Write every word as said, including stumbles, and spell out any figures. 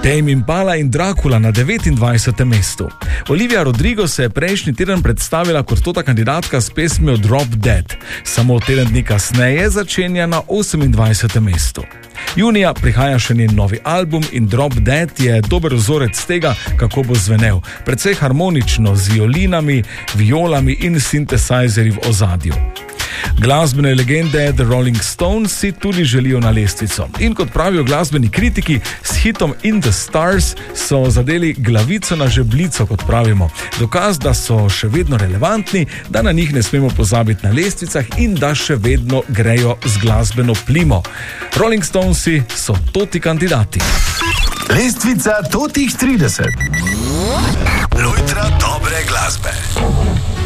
Tame Impala in Dracula na devetindvajsetem mestu. Olivia Rodrigo se je prejšnji teden predstavila kot stota kandidatka s pesmijo Drop Dead. Samo teden dni kasneje začenja na osemindvajsetem mestu. Junija prihaja še njen novi album in Drop Dead je dober vzorec tega, kako bo zvenel. Precej harmonično, z violinami, violami in sintesajzerji v ozadju. Glasbene legende The Rolling Stones si tudi želijo na lestvico. In kot pravijo glasbeni kritiki, s hitom In the Stars so zadeli glavico na žebljico, kot pravimo. Dokaz, da so še vedno relevantni, da na njih ne smemo pozabiti na lestvicah in da še vedno grejo z glasbeno plimo. Rolling Stonesi so toti kandidati. Lestvica totih trideset. Lojtra dobre glasbe.